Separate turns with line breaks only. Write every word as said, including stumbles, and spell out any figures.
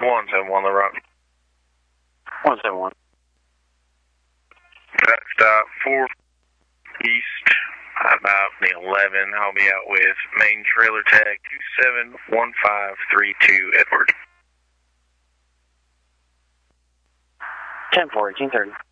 one seven one, the rock.
one seven one.
Track stop four east, about the eleven. I'll be out with main trailer tag two seven one five three two, Edward.
ten four, eighteen thirty.